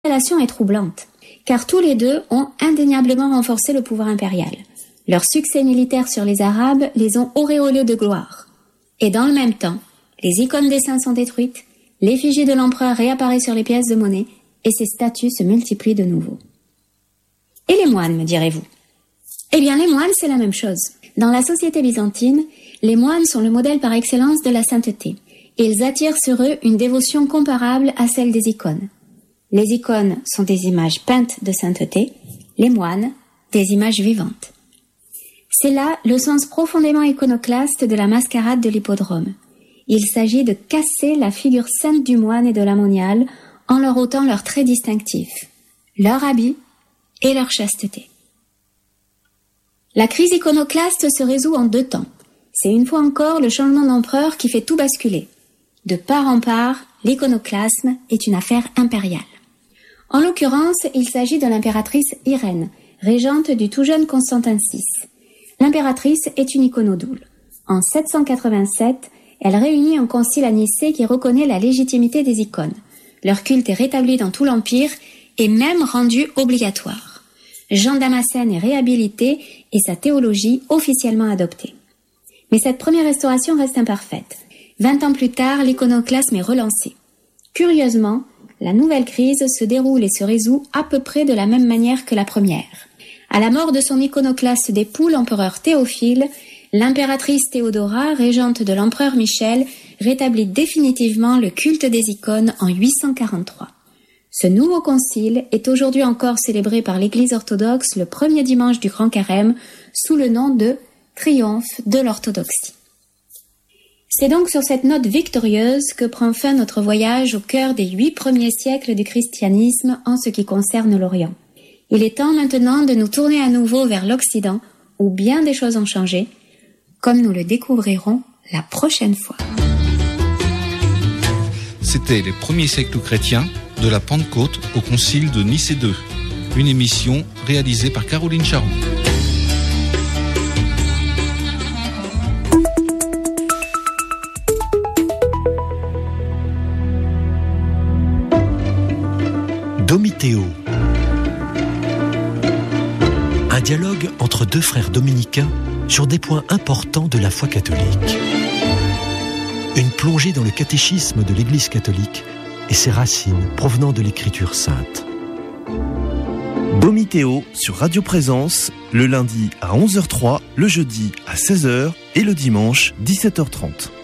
relation est troublante, car tous les deux ont indéniablement renforcé le pouvoir impérial. Leurs succès militaires sur les Arabes les ont auréolés de gloire. Et dans le même temps, les icônes des saints sont détruites, l'effigie de l'empereur réapparaît sur les pièces de monnaie, et ses statues se multiplient de nouveau. Et les moines, me direz-vous? Eh bien, les moines, c'est la même chose. Dans la société byzantine, les moines sont le modèle par excellence de la sainteté. Ils attirent sur eux une dévotion comparable à celle des icônes. Les icônes sont des images peintes de sainteté, les moines, des images vivantes. C'est là le sens profondément iconoclaste de la mascarade de l'hippodrome. Il s'agit de casser la figure sainte du moine et de la moniale en leur ôtant leurs traits distinctifs, leur habit et leur chasteté. La crise iconoclaste se résout en 2 temps. C'est une fois encore le changement d'empereur qui fait tout basculer. De part en part, l'iconoclasme est une affaire impériale. En l'occurrence, il s'agit de l'impératrice Irène, régente du tout jeune Constantin VI. L'impératrice est une iconodoule. En 787, elle réunit un concile à Nicée qui reconnaît la légitimité des icônes. Leur culte est rétabli dans tout l'Empire et même rendu obligatoire. Jean Damascène est réhabilité et sa théologie officiellement adoptée. Mais cette première restauration reste imparfaite. 20 ans plus tard, l'iconoclasme est relancé. Curieusement, la nouvelle crise se déroule et se résout à peu près de la même manière que la première. À la mort de son iconoclaste d'époux, l'empereur Théophile, l'impératrice Théodora, régente de l'empereur Michel, rétablit définitivement le culte des icônes en 843. Ce nouveau concile est aujourd'hui encore célébré par l'Église orthodoxe le premier dimanche du Grand Carême sous le nom de Triomphe de l'orthodoxie. C'est donc sur cette note victorieuse que prend fin notre voyage au cœur des 8 premiers siècles du christianisme en ce qui concerne l'Orient. Il est temps maintenant de nous tourner à nouveau vers l'Occident, où bien des choses ont changé, comme nous le découvrirons la prochaine fois. C'était les premiers siècles chrétiens, de la Pentecôte au Concile de Nicée II, une émission réalisée par Caroline Charon. Domitéo. Un dialogue entre 2 frères dominicains sur des points importants de la foi catholique. Une plongée dans le catéchisme de l'Église catholique et ses racines provenant de l'Écriture sainte. Domitéo sur Radio Présence, le lundi à 11h03, le jeudi à 16h et le dimanche 17h30.